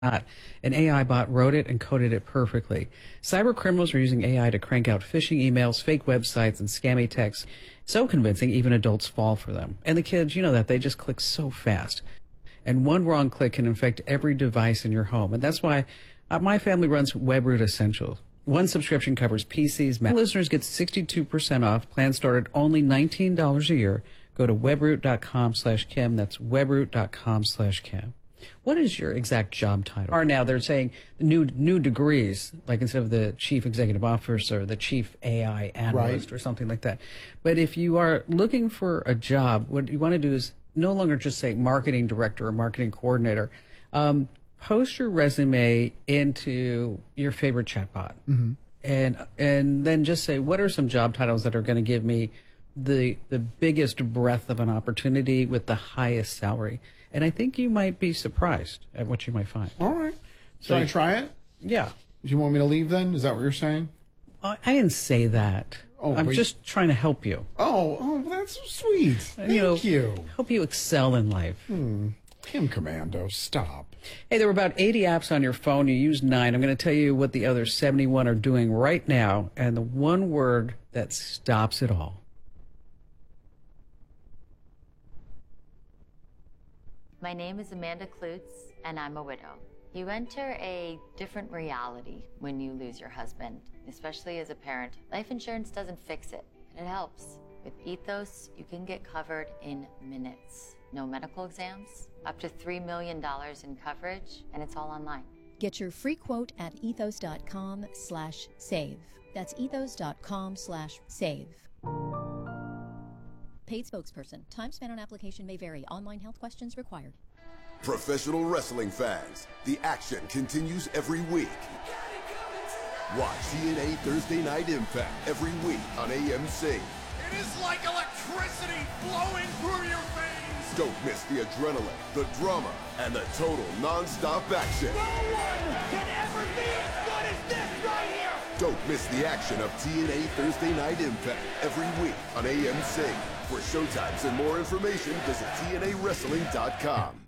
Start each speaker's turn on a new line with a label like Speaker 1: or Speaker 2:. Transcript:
Speaker 1: not. An AI bot wrote it and coded it perfectly. Cyber criminals are using AI to crank out phishing emails, fake websites, and scammy texts. So convincing, even adults fall for them. And the kids, you know that, they just click so fast. And one wrong click can infect every device in your home. And that's why my family runs WebRoot Essentials. One subscription covers PCs, Mac. Listeners get 62% off. Plans start at only $19 a year. Go to webroot.com/Kim. That's webroot.com/Kim. What is your exact job title? Or now they're saying new degrees, like instead of the chief executive officer, the chief AI analyst, right, or something like that. But if you are looking for a job, what you want to do is no longer just say marketing director or marketing coordinator. Post your resume into your favorite chatbot, and then just say, what are some job titles that are going to give me the biggest breadth of an opportunity with the highest salary? And I think you might be surprised at what you might find.
Speaker 2: All right. So I try it?
Speaker 1: Yeah.
Speaker 2: Do you want me to leave then? Is that what you're saying?
Speaker 1: I didn't say that.
Speaker 2: Oh,
Speaker 1: I'm just trying to help you.
Speaker 2: Oh, that's so sweet. Thank you.
Speaker 1: Help you excel in life.
Speaker 2: Kim Commando, stop.
Speaker 1: Hey, there were about 80 apps on your phone. You used 9. I'm going to tell you what the other 71 are doing right now, and the one word that stops it all.
Speaker 3: My name is Amanda Klutz, and I'm a widow. You enter a different reality when you lose your husband, especially as a parent. Life insurance doesn't fix it, but it helps. With Ethos, you can get covered in minutes. No medical exams, up to $3 million in coverage, and it's all online.
Speaker 4: Get your free quote at ethos.com/save. That's ethos.com/save. Paid spokesperson. Time spent on application may vary. Online health questions required.
Speaker 5: Professional wrestling fans, the action continues every week. Watch TNA Thursday Night Impact every week on AMC.
Speaker 6: It is like electricity flowing through your veins.
Speaker 5: Don't miss the adrenaline, the drama, and the total non-stop action.
Speaker 6: No one can ever be as good as this right here.
Speaker 5: Don't miss the action of TNA Thursday Night Impact every week on AMC. For showtimes and more information, visit TNAWrestling.com.